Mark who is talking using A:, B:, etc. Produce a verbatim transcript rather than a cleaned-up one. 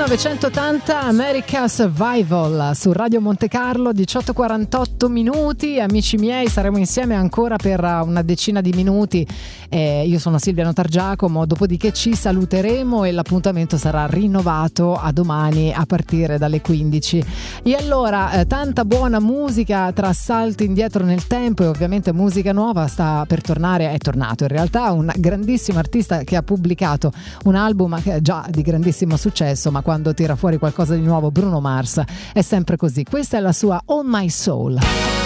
A: millenovecentottanta, America Survival su Radio Monte Carlo, diciotto e quarantotto minuti. Amici miei, saremo insieme ancora per una decina di minuti. Eh, io sono Silvia Notargiacomo, dopodiché ci saluteremo e l'appuntamento sarà rinnovato a domani a partire dalle quindici. E allora, eh, tanta buona musica tra salti indietro nel tempo e ovviamente musica nuova. Sta per tornare, è tornato in realtà un grandissimo artista che ha pubblicato un album che è già di grandissimo successo, ma quando tira fuori qualcosa di nuovo Bruno Mars è sempre così. Questa è la sua On My Soul.